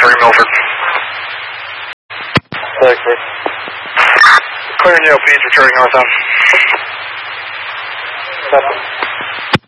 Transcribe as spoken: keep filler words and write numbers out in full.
three Milford. Thanks, sir. Clearing the O Ps, returning northbound. Copy.